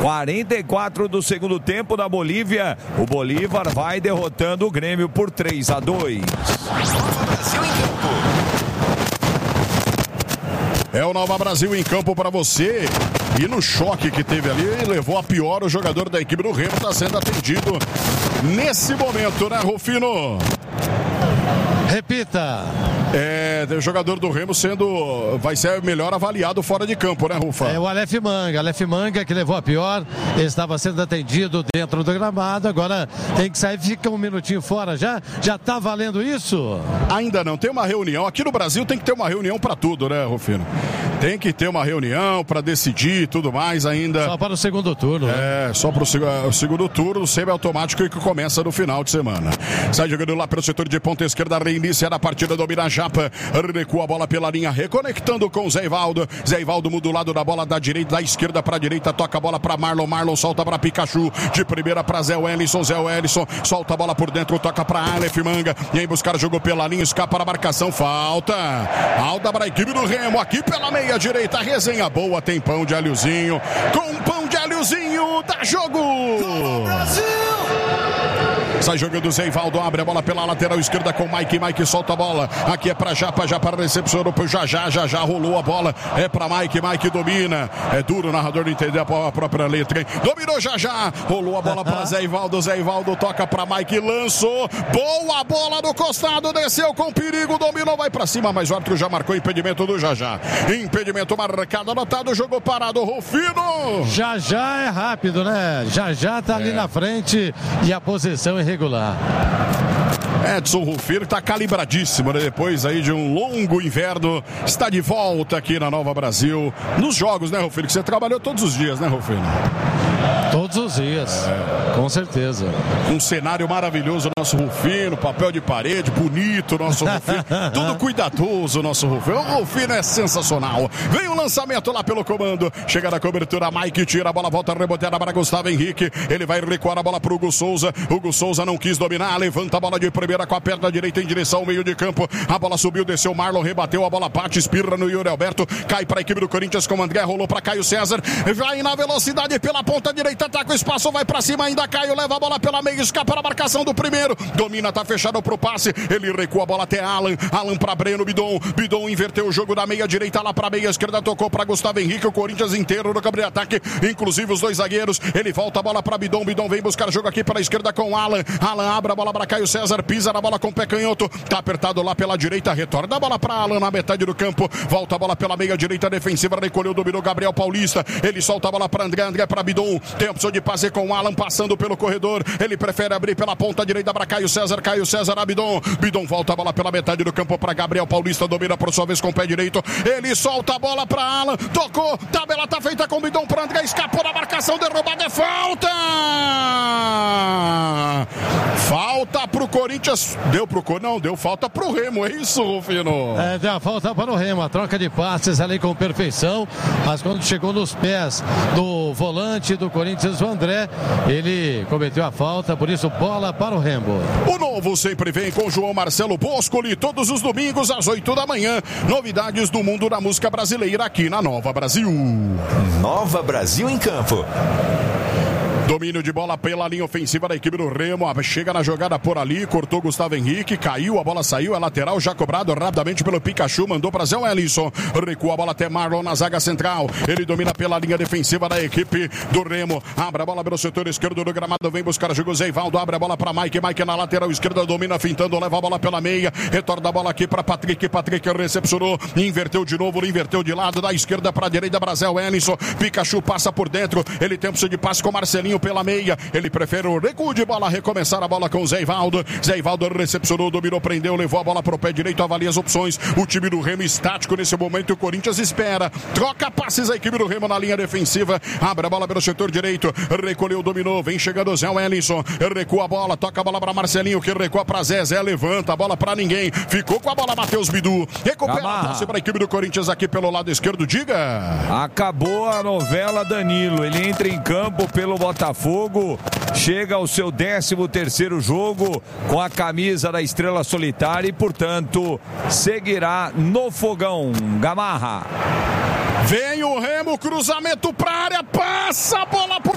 44 do segundo tempo na Bolívia. O Bolívar vai derrotando o Grêmio por 3-2. Brasil em campo. É o Nova Brasil em campo para você. E no choque que teve ali, levou a pior o jogador da equipe do Remo, está sendo atendido nesse momento, né, Rufino? Repita. O jogador do Remo vai ser melhor avaliado fora de campo, né, Rufa? É o Aleph Manga que levou a pior, estava sendo atendido dentro do gramado, agora tem que sair, fica um minutinho fora, já tá valendo isso? Ainda não, tem uma reunião, aqui no Brasil tem que ter uma reunião para tudo, né, Rufino? Tem que ter uma reunião para decidir e tudo mais ainda. Só para o segundo turno, né? Só para o segundo turno, semi-automático e que começa no final de semana. Sai jogando lá pelo setor de ponta esquerda, reinicia a partida, domina a Japa, recua a bola pela linha, reconectando com o Zé Ivaldo. Zé Ivaldo muda o lado da bola da direita, da esquerda para a direita, toca a bola para Marlon solta para Pikachu, de primeira para Zé Wellison, solta a bola por dentro, toca para Aleph Manga, e aí buscar jogou pela linha, escapa a marcação, falta para a equipe do Remo, aqui pela meia direita, resenha boa, tem pão de alhozinho, com pão de alhozinho, dá jogo! Brasil! Sai jogando o Zé Ivaldo, abre a bola pela lateral esquerda com Mike solta a bola, aqui é pra Japa recepcionou pro Já rolou a bola, é pra Mike domina, é duro o narrador não entender a própria letra, hein? Dominou Já, rolou a bola pra Zé Ivaldo toca pra Mike, lançou, boa bola no costado, desceu com perigo, dominou, vai pra cima, mas o árbitro já marcou impedimento do Já. Impedimento marcado, anotado, jogo parado, Rufino! Já é rápido, né? Já tá ali na frente e a posição irregular. Edson Rufino está calibradíssimo, né? Depois aí de um longo inverno, está de volta aqui na Nova Brasil, nos jogos, né, Rufino? Que você trabalhou todos os dias, né, Rufino? Todos os dias, com certeza. Um cenário maravilhoso, nosso Rufino, papel de parede, bonito, nosso Rufino, tudo cuidadoso, nosso Rufino. O Rufino é sensacional. Vem o lançamento lá pelo comando, chega na cobertura, Mike tira a bola, volta reboteada para Gustavo Henrique, ele vai recuar a bola para o Hugo Souza não quis dominar, levanta a bola de primeira com a perna direita em direção ao meio de campo, a bola subiu, desceu, Marlon rebateu, a bola bate, espirra no Yuri Alberto, cai para a equipe do Corinthians com o André, rolou para Caio César, vai na velocidade pela ponta direita, tá com espaço, vai pra cima ainda, Caio leva a bola pela meia, escapa a marcação do primeiro, domina, tá fechado pro passe, ele recua a bola até Alan pra Breno, Bidon inverteu o jogo da meia direita lá pra meia esquerda, tocou pra Gustavo Henrique, o Corinthians inteiro no campo de ataque, inclusive os dois zagueiros, ele volta a bola pra Bidon vem buscar jogo aqui pela esquerda com Alan abre a bola pra Caio César, pisa na bola com o pé canhoto, tá apertado lá pela direita, retorna a bola pra Alan na metade do campo, volta a bola pela meia direita defensiva, recolheu, dominou Gabriel Paulista, ele solta a bola pra André pra Bidon, tem a opção de passe com o Alan passando pelo corredor, ele prefere abrir pela ponta direita para Caio César a Bidon volta a bola pela metade do campo para Gabriel Paulista, domina por sua vez com o pé direito, ele solta a bola para Alan, tocou, tabela tá feita com o Bidon para André, escapou da marcação, derrubada, é falta pro Corinthians, deu falta pro Remo, é isso, Rufino? Deu a falta para o Remo, a troca de passes ali com perfeição, mas quando chegou nos pés do volante do Corinthians, o André, ele cometeu a falta, por isso bola para o Remo. O novo sempre vem com João Marcelo Boscoli, todos os domingos às 8 da manhã, novidades do mundo da música brasileira aqui na Nova Brasil. Nova Brasil em campo. Domínio de bola pela linha ofensiva da equipe do Remo, chega na jogada por ali, cortou Gustavo Henrique, caiu, a bola saiu, é lateral, já cobrado rapidamente pelo Pikachu, mandou para Zé Wellison, recua a bola até Marlon na zaga central, ele domina pela linha defensiva da equipe do Remo, abre a bola pelo setor esquerdo do gramado, vem buscar jogo Zé Ivaldo, abre a bola para Mike na lateral esquerda, domina fintando, leva a bola pela meia, retorna a bola aqui para Patrick recepcionou, inverteu de novo, inverteu de lado, da esquerda para a direita, para Zé Wellison, Pikachu passa por dentro, ele tem opção de passe com Marcelinho pela meia, ele prefere o recuo de bola, recomeçar a bola com o Zé Ivaldo recepcionou, dominou, prendeu, levou a bola pro pé direito, avalia as opções, o time do Remo estático nesse momento, o Corinthians espera, troca passes a equipe do Remo na linha defensiva, abre a bola pelo setor direito, recolheu, dominou, vem chegando o Zé Wellison, recua a bola, toca a bola para Marcelinho, que recua para Zé, levanta a bola para ninguém, ficou com a bola Matheus Bidu, recupera a passe para a equipe do Corinthians aqui pelo lado esquerdo, diga! Acabou a novela Danilo, ele entra em campo pelo Botafogo, chega ao seu 13º jogo com a camisa da Estrela Solitária e, portanto, seguirá no fogão. Gamarra. Vem o Remo, cruzamento para área, passa a bola por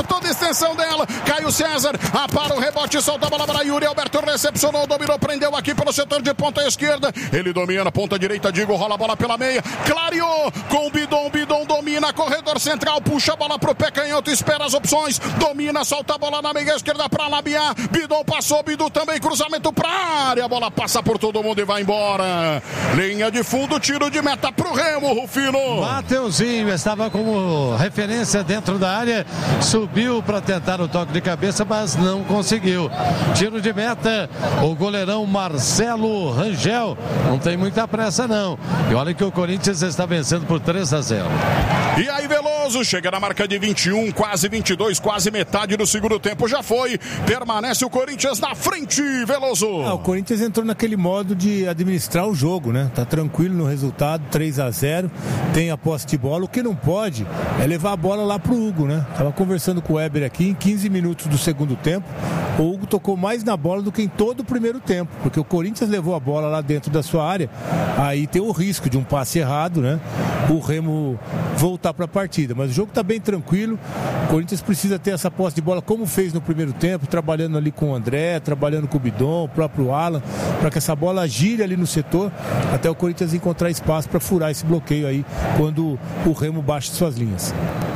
atenção dela, Caio César, para o rebote, solta a bola para Yuri Alberto, recepcionou, dominou, prendeu aqui pelo setor de ponta esquerda, ele domina, ponta direita, Digo, rola a bola pela meia, clareou com Bidon domina, corredor central, puxa a bola pro pé canhoto, espera as opções, domina, solta a bola na meia esquerda para Labiar, Bidon passou, Bidu também, cruzamento pra área, a bola passa por todo mundo e vai embora, linha de fundo, tiro de meta pro Remo, Rufino. Mateuzinho estava como referência dentro da área, subiu para tentar o toque de cabeça, mas não conseguiu. Tiro de meta, o goleirão Marcelo Rangel, não tem muita pressa não, e olha que o Corinthians está vencendo por 3-0. E aí Veloso chega na marca de 21, quase 22, quase metade do segundo tempo já foi, permanece o Corinthians na frente, Veloso. O Corinthians entrou naquele modo de administrar o jogo, né? Tá tranquilo no resultado, 3-0, tem a posse de bola, o que não pode é levar a bola lá pro Hugo, né? Tava conversando com o Weber aqui, em 15 minutos do segundo tempo, o Hugo tocou mais na bola do que em todo o primeiro tempo, porque o Corinthians levou a bola lá dentro da sua área, aí tem o risco de um passe errado, né? O Remo voltar para a partida, mas o jogo está bem tranquilo, o Corinthians precisa ter essa posse de bola como fez no primeiro tempo, trabalhando ali com o André, trabalhando com o Bidon, o próprio Alan, para que essa bola gire ali no setor, até o Corinthians encontrar espaço para furar esse bloqueio aí, quando o Remo baixa suas linhas.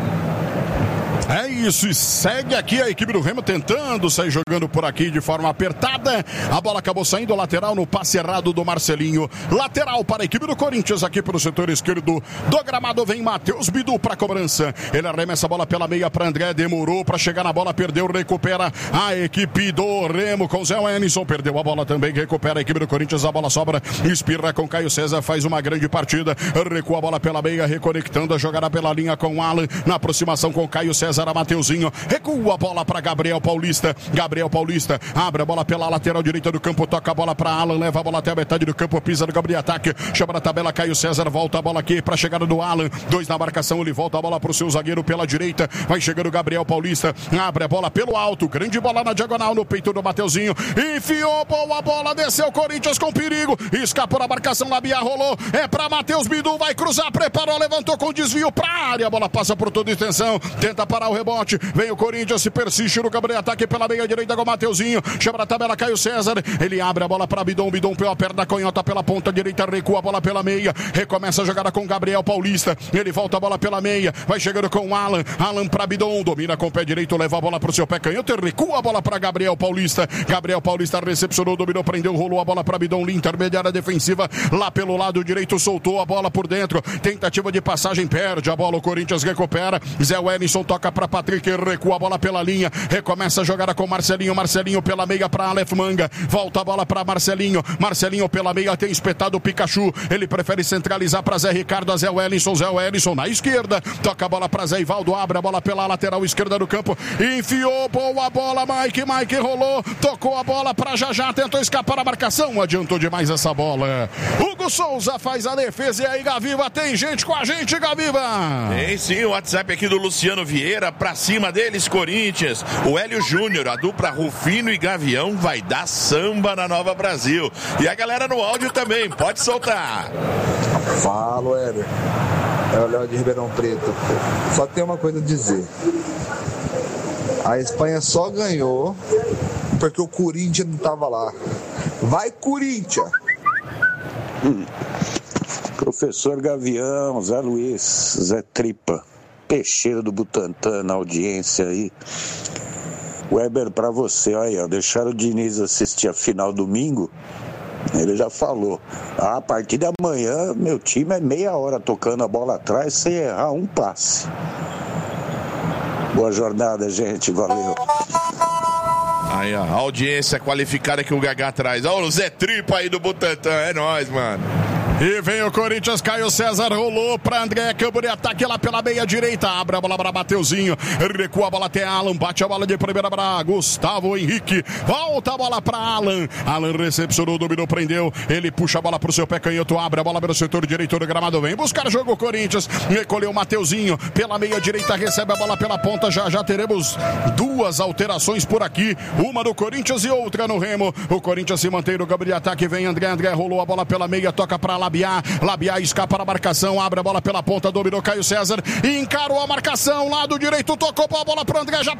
É isso, e segue aqui a equipe do Remo tentando sair jogando por aqui de forma apertada. A bola acabou saindo lateral no passe errado do Marcelinho. Lateral para a equipe do Corinthians aqui pelo setor esquerdo do gramado. Vem Matheus Bidu para a cobrança. Ele arremessa a bola pela meia para André. Demorou para chegar na bola, perdeu, recupera a equipe do Remo com Zé Wellington. Perdeu a bola também, recupera a equipe do Corinthians. A bola sobra, espirra com Caio César, faz uma grande partida. Recua a bola pela meia, reconectando a jogada pela linha com o Alan. Na aproximação com Caio César. A Mateuzinho, recua a bola para Gabriel Paulista, abre a bola pela lateral direita do campo, toca a bola para Alan, leva a bola até a metade do campo, pisa no campo de ataque, chama na tabela Caio César, volta a bola aqui para a chegada do Alan, 2 na marcação, ele volta a bola para o seu zagueiro pela direita, vai chegando Gabriel Paulista, abre a bola pelo alto, grande bola na diagonal no peito do Mateuzinho, enfiou, boa bola, desceu Corinthians com perigo, escapou na marcação, Labiar rolou, é para Matheus Bidu, vai cruzar, preparou, levantou com desvio para a área, a bola passa por toda a extensão, tenta parar o rebote, vem o Corinthians, se persiste no Gabriel, ataque pela meia direita com o Mateuzinho, chama na tabela Caio César, ele abre a bola para Bidon pela perna canhota pela ponta direita, recua a bola pela meia, recomeça a jogada com Gabriel Paulista, ele volta a bola pela meia, vai chegando com o Alan para Bidon, domina com o pé direito, leva a bola para o seu pé canhoto, recua a bola para Gabriel Paulista recepcionou, dominou, prendeu, rolou a bola para Bidon, linha intermediária defensiva, lá pelo lado direito, soltou a bola por dentro, tentativa de passagem, perde a bola, o Corinthians recupera, Zé Wellington toca para Patrick, recua a bola pela linha, recomeça a jogada com Marcelinho pela meia para Aleph Manga, volta a bola para Marcelinho pela meia, tem espetado o Pikachu, ele prefere centralizar para Zé Ricardo, a Zé Wellington na esquerda, toca a bola para Zé Ivaldo, abre a bola pela lateral esquerda do campo, enfiou, boa bola, Mike rolou, tocou a bola para Já, tentou escapar a marcação, adiantou demais essa bola, Hugo Souza faz a defesa, e aí Gaviva, tem gente com a gente, Gaviva? Tem sim, o WhatsApp aqui do Luciano Vieira, pra cima deles, Corinthians, o Hélio Júnior, a dupla Rufino e Gavião vai dar samba na Nova Brasil, e a galera no áudio também, pode soltar. Fala, Hélio, é o Léo de Ribeirão Preto, só tem uma coisa a dizer, a Espanha só ganhou porque o Corinthians não tava lá, vai Corinthians! Professor Gavião, Zé Luiz, Zé Tripa, Peixeira do Butantã na audiência aí. Weber, pra você, aí, ó, deixaram o Diniz assistir a final domingo, ele já falou, a partir de amanhã meu time é meia hora tocando a bola atrás sem errar um passe. Boa jornada, gente, valeu. Aí, ó, a audiência qualificada que o Gagá traz. Ó, o Zé Tripa aí do Butantã, é nóis, mano. E vem o Corinthians, Caio César rolou para André, campo de ataque lá pela meia direita, abre a bola para Mateuzinho, recua a bola até Alan, bate a bola de primeira para Gustavo Henrique, volta a bola para Alan recepcionou, dominou, prendeu, ele puxa a bola para o seu pé canhoto, abre a bola pelo setor direito do gramado, vem buscar jogo o Corinthians, recolheu o Mateuzinho, pela meia direita, recebe a bola pela ponta, já teremos 2 alterações por aqui, uma do Corinthians e outra no Remo, o Corinthians se mantém no campo de ataque, vem André rolou a bola pela meia, toca para Labiar escapa na marcação, abre a bola pela ponta, dominou Caio César, encarou a marcação, lado direito, tocou a bola para André, já